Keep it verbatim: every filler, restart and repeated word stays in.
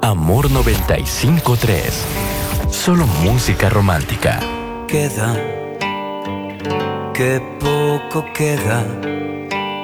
Amor noventa y cinco punto tres. Solo música romántica. Queda, que poco queda